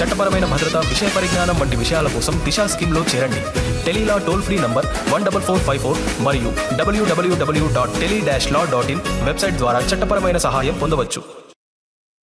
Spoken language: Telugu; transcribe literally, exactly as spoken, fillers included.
చట్టపరమైన భద్రత, విషయ పరిజ్ఞానం వంటి విషయాల కోసం దిశా స్కీమ్లో చేరండి. Tele-Law toll free number one double four five four మరియు డబ్ల్యూడబ్ల్యూడబ్ల్యూ dot tele dash law dot in website ద్వారా చట్టపరమైన సహాయం పొందవచ్చు.